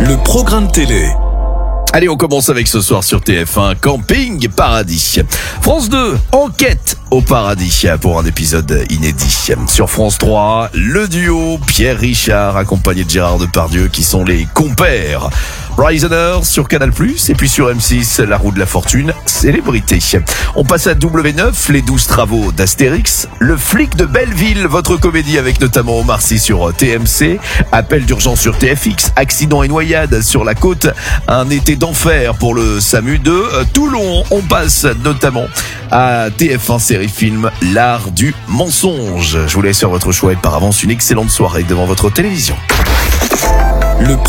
Le programme télé. Allez, on commence avec ce soir sur TF1, Camping Paradis. France 2, Enquête au paradis pour un épisode inédit. Sur France 3, le duo Pierre Richard accompagné de Gérard Depardieu qui sont les compères. Prisoner sur Canal+, et puis sur M6, La Roue de la Fortune, Célébrité. On passe à W9, les 12 travaux d'Astérix, Le flic de Belleville, votre comédie avec notamment Omar Sy sur TMC, Appel d'urgence sur TFX, Accident et noyade sur la côte, Un été d'enfer pour le SAMU de Toulon. On passe notamment à TF1 série film, L'art du mensonge. Je vous laisse faire votre choix et par avance une excellente soirée devant votre télévision. Le